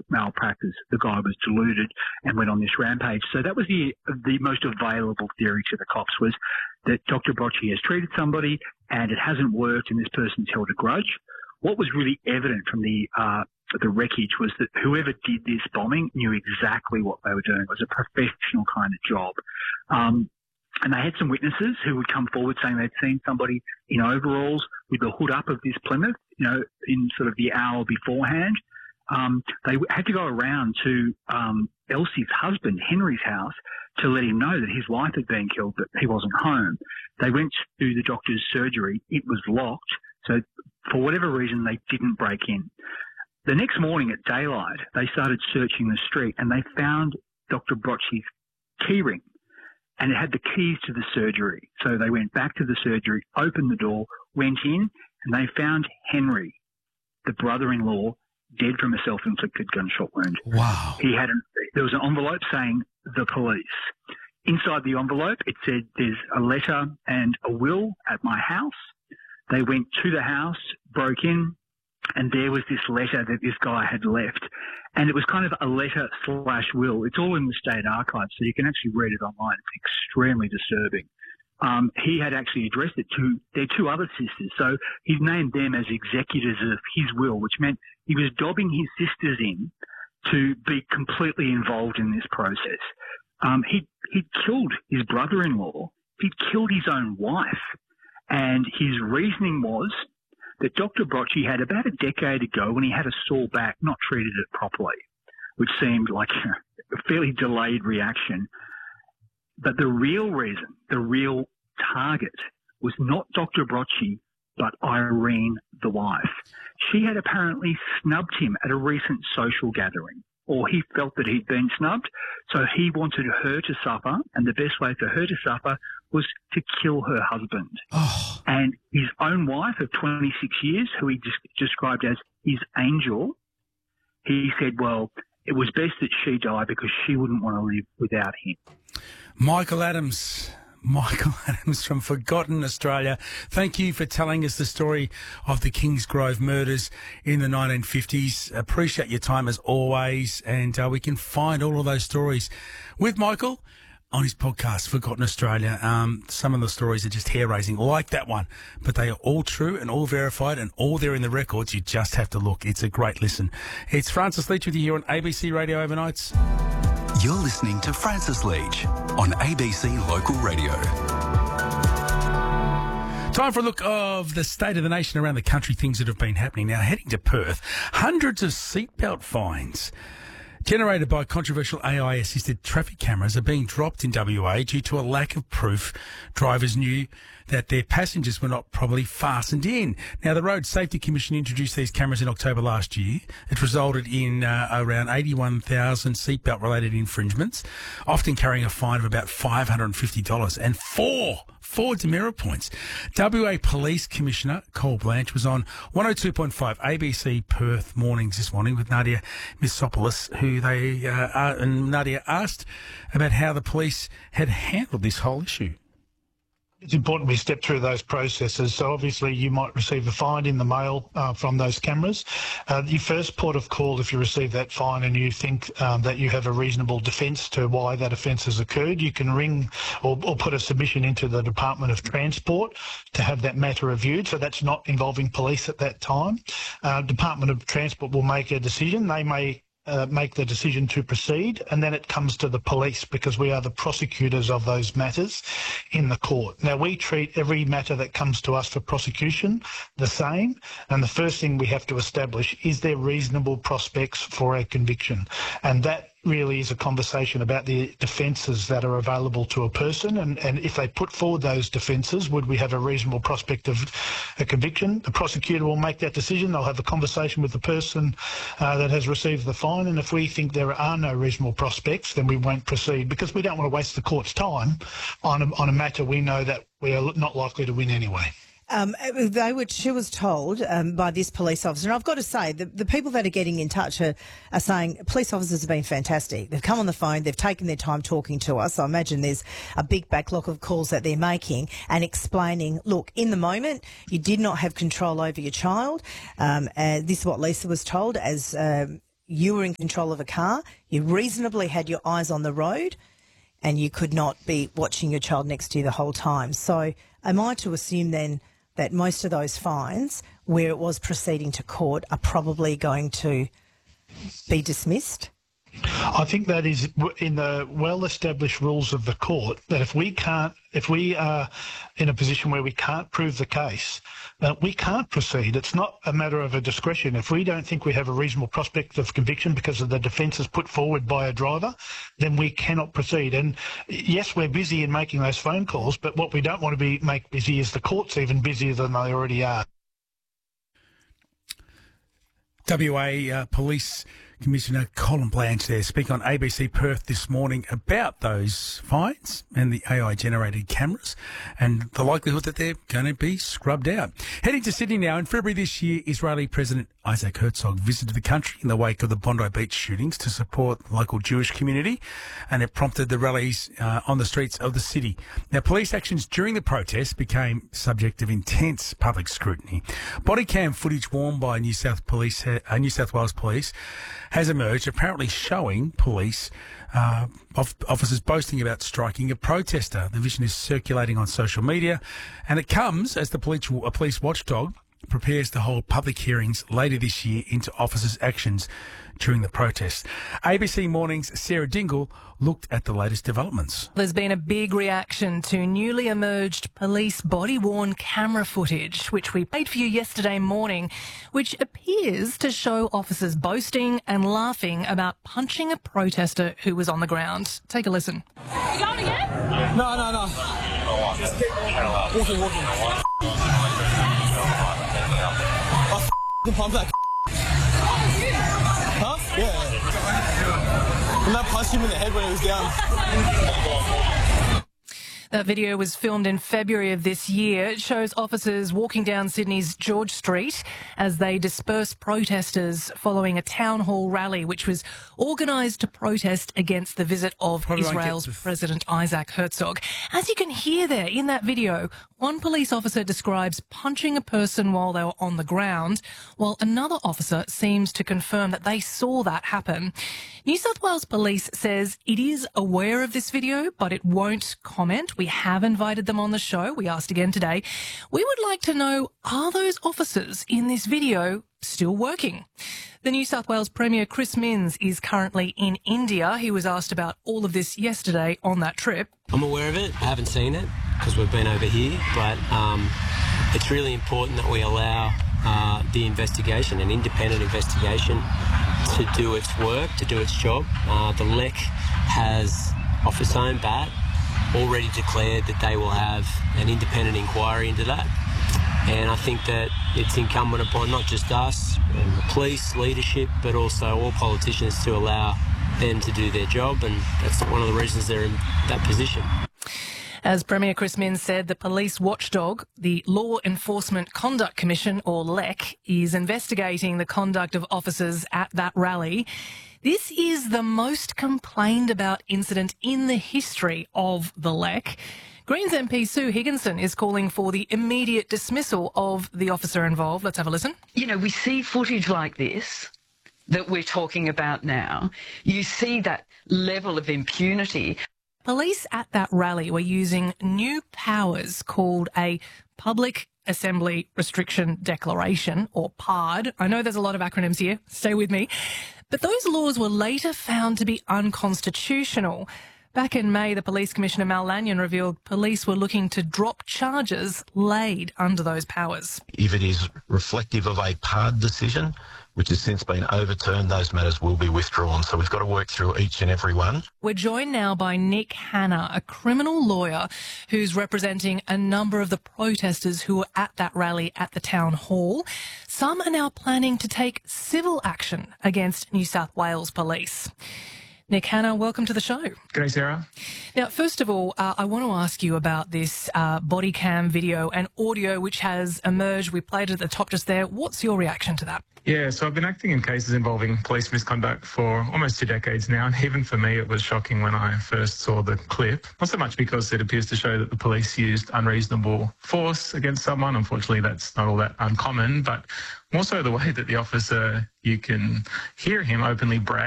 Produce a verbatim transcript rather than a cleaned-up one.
malpractice. The guy was deluded and went on this rampage. So that was the the most available theory to the cops, was that Doctor Brocci has treated somebody and it hasn't worked and this person's held a grudge. What was really evident from the uh, the wreckage was that whoever did this bombing knew exactly what they were doing. It was a professional kind of job. Um, and they had some witnesses who would come forward saying they'd seen somebody in overalls with the hood up of this Plymouth, you know, in sort of the hour beforehand. Um, they had to go around to um, Elsie's husband, Henry's house, to let him know that his wife had been killed, but he wasn't home. They went to the doctor's surgery. It was locked. So for whatever reason, they didn't break in. The next morning at daylight, they started searching the street and they found Doctor Brocci's key ring, and it had the keys to the surgery. So they went back to the surgery, opened the door, went in, and they found Henry, the brother-in-law, dead from a self-inflicted gunshot wound. Wow. He had an, there was an envelope saying the police. Inside the envelope, it said there's a letter and a will at my house. They went to the house, broke in, and there was this letter that this guy had left. And it was kind of a letter slash will. It's all in the State Archives, so you can actually read it online. It's extremely disturbing. Um, he had actually addressed it to their two other sisters. So he's named them as executors of his will, which meant he was dobbing his sisters in to be completely involved in this process. Um, he he killed his brother-in-law. He'd killed his own wife. And his reasoning was that Doctor Brocci had about a decade ago, when he had a sore back, not treated it properly, which seemed like a fairly delayed reaction. But the real reason, the real target, was not Doctor Brocci, but Irene, the wife. She had apparently snubbed him at a recent social gathering, or he felt that he'd been snubbed, so he wanted her to suffer, and the best way for her to suffer was to kill her husband. Oh. And his own wife of twenty-six years, who he just described as his angel, he said, well, it was best that she die because she wouldn't want to live without him. Michael Adams. Michael Adams from Forgotten Australia. Thank you for telling us the story of the Kingsgrove murders in the nineteen fifties. Appreciate your time as always, and uh, we can find all of those stories with Michael on his podcast, Forgotten Australia. Um, some of the stories are just hair-raising, like that one, but they are all true and all verified and all there in the records. You just have to look. It's a great listen. It's Francis Leach with you here on A B C Radio Overnights. You're listening to Francis Leach on A B C Local Radio. Time for a look of the state of the nation around the country, things that have been happening. Now, heading to Perth, hundreds of seatbelt fines generated by controversial A I-assisted traffic cameras are being dropped in W A due to a lack of proof drivers knew that their passengers were not properly fastened in. Now, the Road Safety Commission introduced these cameras in October last year. It resulted in uh, around eighty-one thousand seatbelt-related infringements, often carrying a fine of about five hundred fifty dollars and four Four demerit points. W A Police Commissioner Cole Blanche was on one oh two point five A B C Perth Mornings this morning with Nadia Missopoulos, who they uh, are, and Nadia asked about how the police had handled this whole issue. It's important we step through those processes. So obviously you might receive a fine in the mail uh, from those cameras. Uh, your first port of call, if you receive that fine and you think um, that you have a reasonable defence to why that offence has occurred, you can ring or, or put a submission into the Department of Transport to have that matter reviewed. So that's not involving police at that time. Uh, Department of Transport will make a decision. They may Uh, make the decision to proceed, and then it comes to the police because we are the prosecutors of those matters in the court. Now, we treat every matter that comes to us for prosecution the same, and the first thing we have to establish is there reasonable prospects for a conviction, and that really is a conversation about the defences that are available to a person, and, and if they put forward those defences, would we have a reasonable prospect of a conviction? The prosecutor will make that decision. They'll have a conversation with the person uh, that has received the fine, and if we think there are no reasonable prospects, then we won't proceed because we don't want to waste the court's time on a, on a matter we know that we are not likely to win anyway. Um, they were, she was told um, by this police officer, and I've got to say, the, the people that are getting in touch are, are saying police officers have been fantastic. They've come on the phone, they've taken their time talking to us. I imagine there's a big backlog of calls that they're making and explaining, look, in the moment, you did not have control over your child. Um, and this is what Lisa was told as... Um, you were in control of a car, you reasonably had your eyes on the road, and you could not be watching your child next to you the whole time. So am I to assume then that most of those fines, where it was proceeding to court, are probably going to be dismissed? I think that is in the well-established rules of the court, that if we can't, if we are in a position where we can't prove the case, uh, we can't proceed. It's not a matter of a discretion. If we don't think we have a reasonable prospect of conviction because of the defences put forward by a driver, then we cannot proceed. And yes, we're busy in making those phone calls, but what we don't want to be make busy is the courts even busier than they already are. W A uh, Police Commissioner Colin Blanche there speaking on A B C Perth this morning about those fines and the A I-generated cameras and the likelihood that they're going to be scrubbed out. Heading to Sydney now, in February this year, Israeli President Isaac Herzog visited the country in the wake of the Bondi Beach shootings to support the local Jewish community, and it prompted the rallies uh, on the streets of the city. Now, police actions during the protests became subject of intense public scrutiny. Body cam footage worn by New South Police, uh, New South Wales Police has emerged, apparently showing police uh, officers boasting about striking a protester. The vision is circulating on social media, and it comes as the police, a police watchdog prepares to hold public hearings later this year into officers' actions during the protest. A B C Morning's Sarah Dingle looked at the latest developments. There's been a big reaction to newly emerged police body-worn camera footage, which we played for you yesterday morning, which appears to show officers boasting and laughing about punching a protester who was on the ground. Take a listen. You going again? No, no, no. Just keep walking, walking. I f***ing pumped that. Huh? Yeah. And I punched him in the head when he was down. That video was filmed in February of this year. It shows officers walking down Sydney's George Street as they disperse protesters following a town hall rally which was organised to protest against the visit of Israel's President Isaac Herzog. As you can hear there in that video, one police officer describes punching a person while they were on the ground, while another officer seems to confirm that they saw that happen. New South Wales Police says it is aware of this video, but it won't comment. We have invited them on the show. We asked again today. We would like to know, are those officers in this video still working? The New South Wales Premier, Chris Minns, is currently in India. He was asked about all of this yesterday on that trip. I'm aware of it. I haven't seen it because we've been over here, but um, it's really important that we allow uh, the investigation, an independent investigation, to do its work, to do its job. Uh, the L E C has, off its own bat, already declared that they will have an independent inquiry into that. And I think that it's incumbent upon not just us, and the police, leadership, but also all politicians to allow them to do their job, and that's one of the reasons they're in that position. As Premier Chris Minns said, the police watchdog, the Law Enforcement Conduct Commission, or L E C, is investigating the conduct of officers at that rally. This is the most complained about incident in the history of the L E C. Greens M P Sue Higginson is calling for the immediate dismissal of the officer involved. Let's have a listen. You know, we see footage like this that we're talking about now. You see that level of impunity. Police at that rally were using new powers called a Public Assembly Restriction Declaration, or P A D. I know there's a lot of acronyms here. Stay with me. But those laws were later found to be unconstitutional. Back in May, the Police Commissioner Mal Lanyon revealed police were looking to drop charges laid under those powers. If it is reflective of a P A D decision, which has since been overturned, those matters will be withdrawn. So we've got to work through each and every one. We're joined now by Nick Hanna, a criminal lawyer who's representing a number of the protesters who were at that rally at the town hall. Some are now planning to take civil action against New South Wales Police. Nick Hanna, welcome to the show. G'day, Sarah. Now, first of all, uh, I want to ask you about this uh, body cam video and audio which has emerged. We played it at the top just there. What's your reaction to that? Yeah, so I've been acting in cases involving police misconduct for almost two decades now, and even for me it was shocking when I first saw the clip. Not so much because it appears to show that the police used unreasonable force against someone. Unfortunately, that's not all that uncommon, but more so the way that the officer, you can hear him openly brag